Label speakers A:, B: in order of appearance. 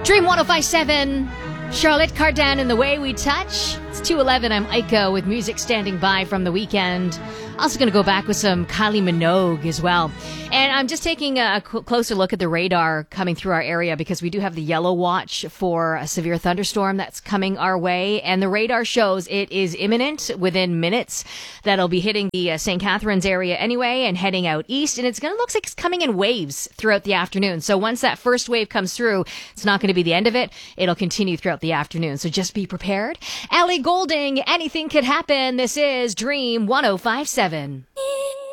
A: Dream 1057, Charlotte Cardin and The Way We Touch. It's 2:11. I'm Aiko with music standing by from the weekend. Also going to go back with some Kylie Minogue as well. And I'm just taking a closer look at the radar coming through our area because we do have the yellow watch for a severe thunderstorm that's coming our way. And the radar shows it is imminent within minutes. That'll be hitting the St. Catharines area anyway and heading out east. And it's going to look like it's coming in waves throughout the afternoon. So once that first wave comes through, it's not going to be the end of it. It'll continue throughout the afternoon. So just be prepared. Ellie Goulding, anything could happen. This is Dream 1057.